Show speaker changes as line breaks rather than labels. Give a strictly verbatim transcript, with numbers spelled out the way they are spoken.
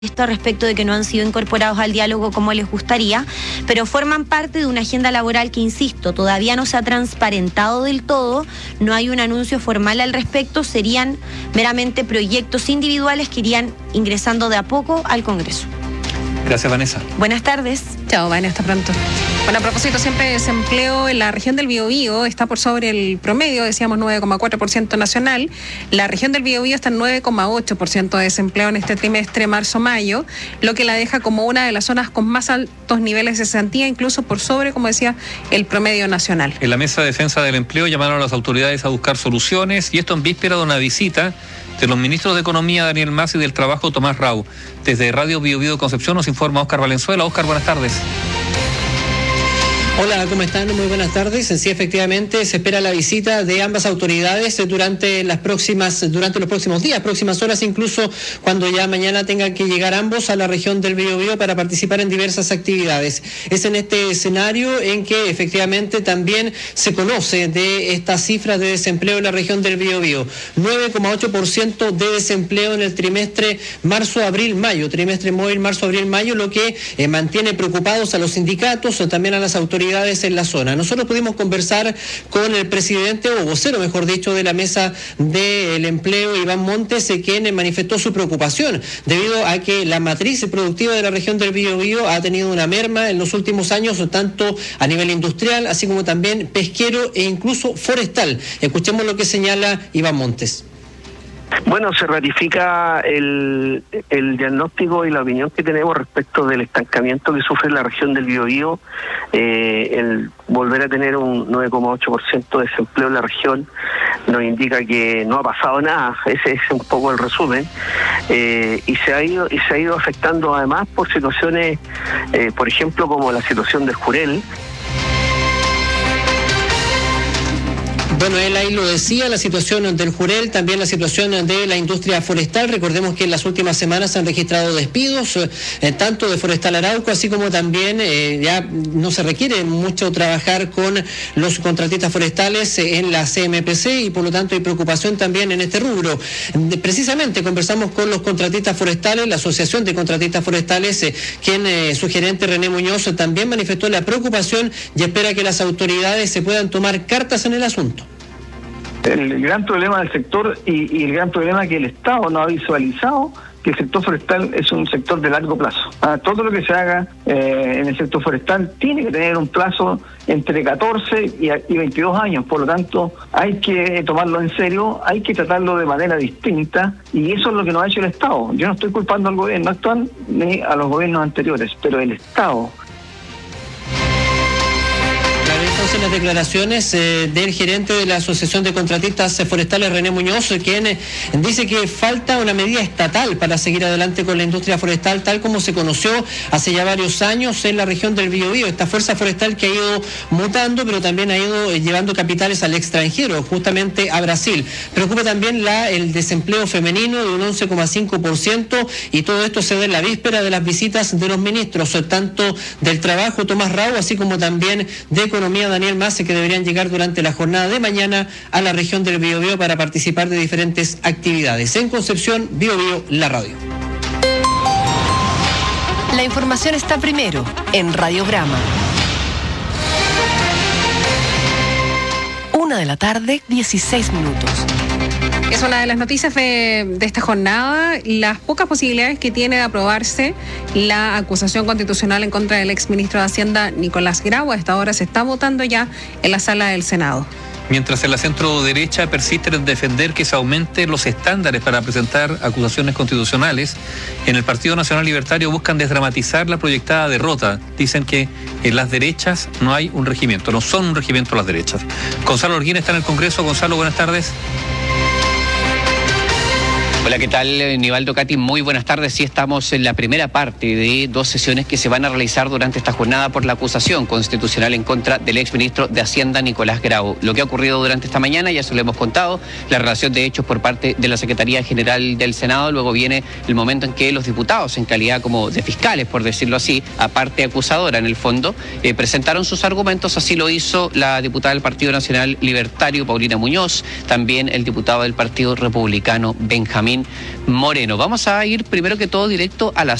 Esto respecto de que no han sido incorporados al diálogo como les gustaría, pero forman parte de una agenda laboral que, insisto, todavía no se ha transparentado del todo, no hay un anuncio formal al respecto, serían meramente proyectos individuales que irían ingresando de a poco al Congreso.
Gracias, Vanessa.
Buenas tardes.
Chao, Vanessa, hasta pronto. Bueno, a propósito, siempre desempleo en la región del Biobío está por sobre el promedio, decíamos nueve coma cuatro por ciento nacional. La región del Biobío está en nueve coma ocho por ciento de desempleo en este trimestre marzo-mayo, lo que la deja como una de las zonas con más altos niveles de cesantía, incluso por sobre, como decía, el promedio nacional.
En la Mesa de Defensa del Empleo llamaron a las autoridades a buscar soluciones, y esto en víspera de una visita de los ministros de Economía, Daniel Mas, y del Trabajo, Tomás Rau. Desde Radio Biobío Concepción nos informa Óscar Valenzuela. Óscar, buenas tardes.
Hola, ¿cómo están? Muy buenas tardes. Sí, efectivamente, se espera la visita de ambas autoridades durante las próximas, durante los próximos días, próximas horas, incluso cuando ya mañana tengan que llegar ambos a la región del Biobío para participar en diversas actividades. Es en este escenario en que efectivamente también se conoce de estas cifras de desempleo en la región del Biobío. nueve coma ocho por ciento de desempleo en el trimestre marzo-abril-mayo, trimestre móvil marzo-abril-mayo, lo que eh, mantiene preocupados a los sindicatos, también a las autoridades en la zona. Nosotros pudimos conversar con el presidente, o vocero, mejor dicho, de la Mesa del Empleo, Iván Montes, quien manifestó su preocupación debido a que la matriz productiva de la región del Biobío ha tenido una merma en los últimos años, tanto a nivel industrial, así como también pesquero e incluso forestal. Escuchemos lo que señala Iván Montes.
Bueno, se ratifica el, el diagnóstico y la opinión que tenemos respecto del estancamiento que sufre la región del Biobío. Eh, el volver a tener un nueve coma ocho por ciento de desempleo en la región nos indica que no ha pasado nada. Ese es un poco el resumen. Eh, y se ha ido y se ha ido afectando además por situaciones, eh, por ejemplo, como la situación del Jurel.
Bueno, él ahí lo decía, la situación del Jurel, también la situación de la industria forestal. Recordemos que en las últimas semanas se han registrado despidos, eh, tanto de Forestal Arauco, así como también eh, ya no se requiere mucho trabajar con los contratistas forestales eh, en la C M P C, y por lo tanto hay preocupación también en este rubro. De, precisamente conversamos con los contratistas forestales, la Asociación de Contratistas Forestales, eh, quien eh, su gerente René Muñoz también manifestó la preocupación y espera que las autoridades se puedan tomar cartas en el asunto.
El gran problema del sector y, y el gran problema que el Estado no ha visualizado, que el sector forestal es un sector de largo plazo. Ah, todo lo que se haga eh, en el sector forestal tiene que tener un plazo entre catorce y, y veintidós años, por lo tanto hay que tomarlo en serio, hay que tratarlo de manera distinta, y eso es lo que no ha hecho el Estado. Yo no estoy culpando al gobierno actual ni a los gobiernos anteriores, pero el Estado.
Entonces, las declaraciones eh, del gerente de la Asociación de Contratistas Forestales, René Muñoz, quien eh, dice que falta una medida estatal para seguir adelante con la industria forestal, tal como se conoció hace ya varios años en la región del Biobío. Esta fuerza forestal que ha ido mutando, pero también ha ido eh, llevando capitales al extranjero, justamente a Brasil. Preocupa también la, el desempleo femenino de un once coma cinco por ciento, y todo esto se da en la víspera de las visitas de los ministros, tanto del Trabajo, Tomás Rau, así como también de Economía, Daniel Mas, que deberían llegar durante la jornada de mañana a la región del Biobío para participar de diferentes actividades. En Concepción, Biobío, la radio.
La información está primero en Radiograma. Una de la tarde, dieciséis minutos.
Es una de las noticias de, de esta jornada, las pocas posibilidades que tiene de aprobarse la acusación constitucional en contra del exministro de Hacienda, Nicolás Grau. A esta hora se está votando ya en la sala del Senado.
Mientras en la centro derecha persisten en defender que se aumenten los estándares para presentar acusaciones constitucionales, en el Partido Nacional Libertario buscan desdramatizar la proyectada derrota. Dicen que en las derechas no hay un regimiento, no son un regimiento las derechas. Gonzalo Orguín está en el Congreso. Gonzalo, buenas tardes.
Hola, ¿qué tal, Nivaldo, Katy? Muy buenas tardes. Sí, estamos en la primera parte de dos sesiones que se van a realizar durante esta jornada por la acusación constitucional en contra del exministro de Hacienda, Nicolás Grau. Lo que ha ocurrido durante esta mañana, ya se lo hemos contado, la relación de hechos por parte de la Secretaría General del Senado. Luego viene el momento en que los diputados, en calidad como de fiscales, por decirlo así, aparte acusadora en el fondo, eh, presentaron sus argumentos. Así lo hizo la diputada del Partido Nacional Libertario, Paulina Muñoz, también el diputado del Partido Republicano, Benjamín Benjamín Moreno. Vamos a ir primero que todo directo a la